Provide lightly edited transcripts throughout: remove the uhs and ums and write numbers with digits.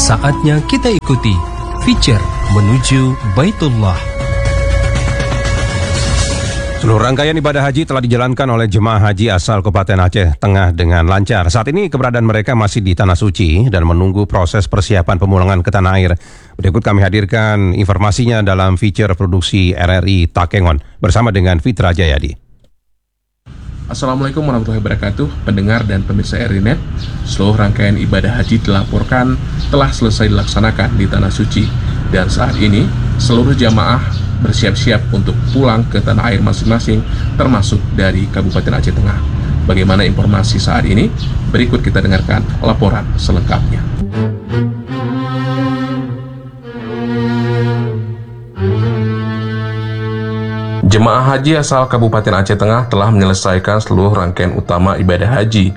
Saatnya kita ikuti feature menuju Baitullah. Seluruh rangkaian ibadah haji telah dijalankan oleh jemaah haji asal Kabupaten Aceh Tengah dengan lancar. Saat ini keberadaan mereka masih di Tanah Suci dan menunggu proses persiapan pemulangan ke tanah air. Berikut kami hadirkan informasinya dalam feature produksi RRI Takengon bersama dengan Fitra Jayadi. Assalamualaikum warahmatullahi wabarakatuh, pendengar dan pemirsa RRI.net. Seluruh rangkaian ibadah haji dilaporkan telah selesai dilaksanakan di Tanah Suci. Dan saat ini, seluruh jamaah bersiap-siap untuk pulang ke tanah air masing-masing, termasuk dari Kabupaten Aceh Tengah. Bagaimana informasi saat ini? Berikut kita dengarkan laporan selengkapnya. Jemaah haji asal Kabupaten Aceh Tengah telah menyelesaikan seluruh rangkaian utama ibadah haji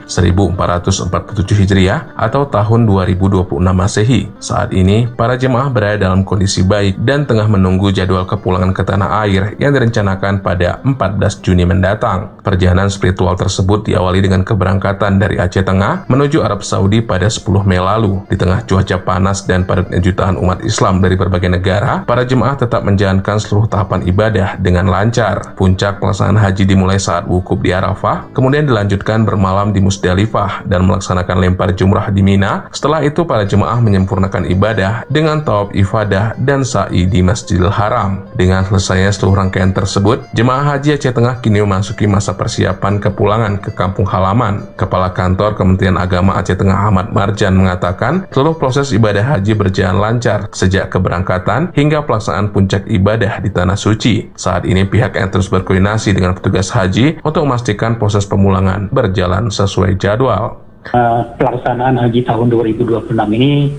1447 Hijriah atau tahun 2026 Masehi. Saat ini, para jemaah berada dalam kondisi baik dan tengah menunggu jadwal kepulangan ke tanah air yang direncanakan pada 14 Juni mendatang. Perjalanan spiritual tersebut diawali dengan keberangkatan dari Aceh Tengah menuju Arab Saudi pada 10 Mei lalu. Di tengah cuaca panas dan padatnya jutaan umat Islam dari berbagai negara, para jemaah tetap menjalankan seluruh tahapan ibadah dengan lancar. Puncak pelaksanaan haji dimulai saat wukuf di Arafah, kemudian dilanjutkan bermalam di Musdalifah dan melaksanakan lempar jumrah di Mina. Setelah itu para jemaah menyempurnakan ibadah dengan tawaf ifadah dan sa'i di Masjidil Haram. Dengan selesainya seluruh rangkaian tersebut, jemaah haji Aceh Tengah kini memasuki masa persiapan kepulangan ke kampung halaman. Kepala Kantor Kementerian Agama Aceh Tengah Ahmad Marjan mengatakan, seluruh proses ibadah haji berjalan lancar sejak keberangkatan hingga pelaksanaan puncak ibadah di Tanah Suci. Saat ini pihak yang terus berkoordinasi dengan petugas haji untuk memastikan proses pemulangan berjalan sesuai jadwal. Pelaksanaan haji tahun 2026 ini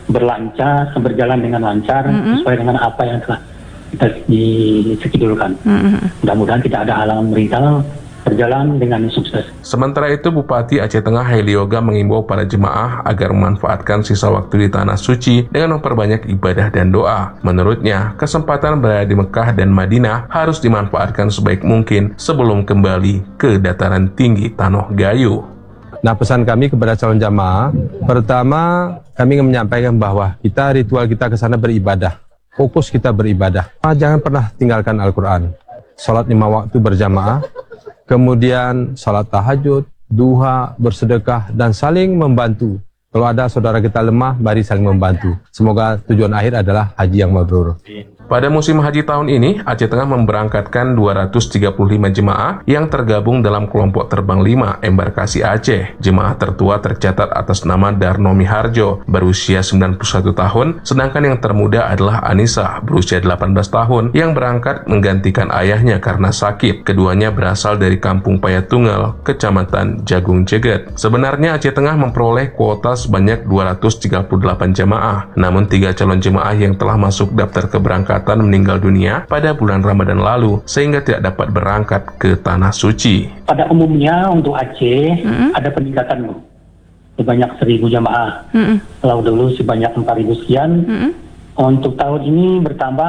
berjalan dengan lancar sesuai dengan apa yang telah kita disekidulkan. Mudah-mudahan tidak ada halangan merintangan, berjalan dengan sukses. Sementara itu, Bupati Aceh Tengah Heli Yoga mengimbau para jemaah agar memanfaatkan sisa waktu di Tanah Suci dengan memperbanyak ibadah dan doa. Menurutnya, kesempatan berada di Mekah dan Madinah harus dimanfaatkan sebaik mungkin sebelum kembali ke dataran tinggi Tanah Gayo. Nah, pesan kami kepada calon jamaah, pertama kami ingin menyampaikan bahwa ritual kita ke sana beribadah. Fokus kita beribadah. Jangan pernah tinggalkan Al-Quran. Salat 5 waktu berjamaah, kemudian salat tahajud, duha, bersedekah, dan saling membantu. Kalau ada saudara kita lemah, mari saling membantu. Semoga tujuan akhir adalah haji yang mabrur. Pada musim haji tahun ini, Aceh Tengah memberangkatkan 235 jemaah yang tergabung dalam kelompok terbang 5 embarkasi Aceh. Jemaah tertua tercatat atas nama Darno Miharjo, berusia 91 tahun, sedangkan yang termuda adalah Anissa, berusia 18 tahun, yang berangkat menggantikan ayahnya karena sakit. Keduanya berasal dari Kampung Payatunggal, Kecamatan Jagung Jeget. Sebenarnya Aceh Tengah memperoleh kuota sebanyak 238 jemaah, namun 3 calon jemaah yang telah masuk daftar keberangkatan meninggal dunia pada bulan Ramadan lalu sehingga tidak dapat berangkat ke Tanah Suci. Pada umumnya untuk Aceh ada peningkatan sebanyak 1.000 jamaah. Kalau dulu sebanyak 4.000 sekian, untuk tahun ini bertambah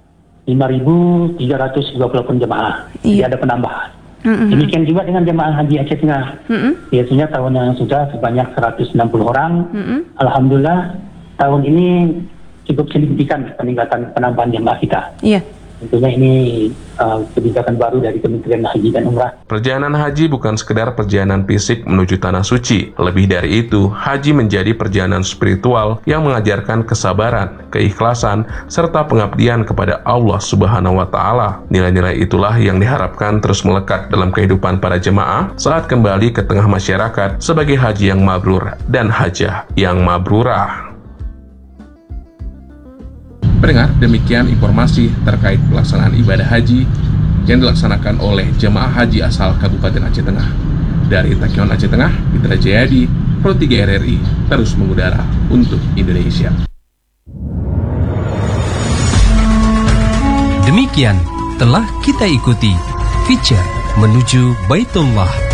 5.328 jamaah. Jadi ada penambahan. Demikian juga dengan jemaah haji Aceh Tengah. Biasanya tahun yang sudah sebanyak 160 orang. Alhamdulillah tahun ini cukup signifikan penambahan jemaah kita. Iya. Tentunya ini kebijakan baru dari Kementerian Haji dan Umrah. Perjalanan haji bukan sekedar perjalanan fisik menuju Tanah Suci. Lebih dari itu, haji menjadi perjalanan spiritual yang mengajarkan kesabaran, keikhlasan, serta pengabdian kepada Allah Subhanahu wa Ta'ala. Nilai-nilai itulah yang diharapkan terus melekat dalam kehidupan para jemaah saat kembali ke tengah masyarakat sebagai haji yang mabrur dan hajah yang mabrurah. Pendengar, demikian informasi terkait pelaksanaan ibadah haji yang dilaksanakan oleh jemaah haji asal Kabupaten Aceh Tengah. Dari Takengon Aceh Tengah, Fitra Jayadi, Pro 3 RRI, terus mengudara untuk Indonesia. Demikian telah kita ikuti feature menuju Baitullah